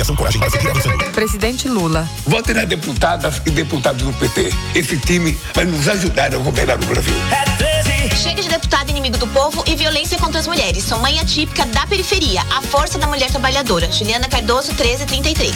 Avaliação Coragem para seguir avançando. Presidente Lula. Vote nas deputadas e deputados do PT. Esse time vai nos ajudar a governar o Brasil. Chega de deputado inimigo do povo e violência contra as mulheres. Sou mãe atípica da periferia. A força da mulher trabalhadora. Juliana Cardoso, 1333.